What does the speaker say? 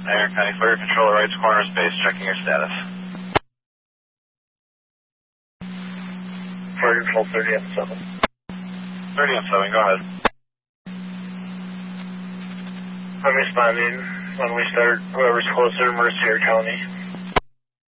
Iron County Fire Control, Wrights Corner Space, checking your status. Fire Control 30M7. 30M7, go ahead. I'm responding when we start, whoever's closer to Mercier County.